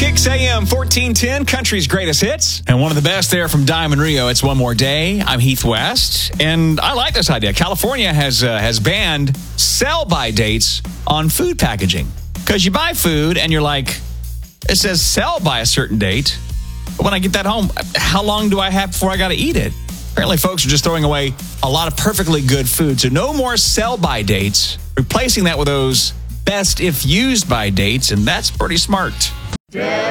Kicks AM 1410, country's greatest hits. And one of the best there from Diamond Rio, It's One More Day. I'm Heath West, and I like this idea. California has banned sell-by dates on food packaging. Because you buy food, and you're like, it says sell by a certain date. But when I get that home, how long do I have before I got to eat it? Apparently, folks are just throwing away a lot of perfectly good food. So no more sell-by dates. Replacing that with those best if used by dates, and that's pretty smart. Yeah.